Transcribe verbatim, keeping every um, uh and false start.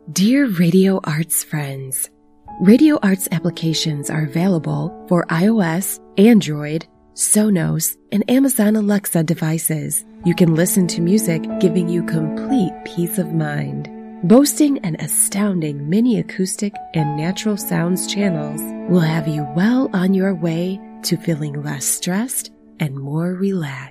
Dear Radio Arts friends, Radio Arts applications are available for iOS, Android, Sonos, and Amazon Alexa devices. You can listen to music, giving you complete peace of mind. Boasting an astounding mini acoustic and natural sounds channels will have you well on your way to feeling less stressed and more relaxed.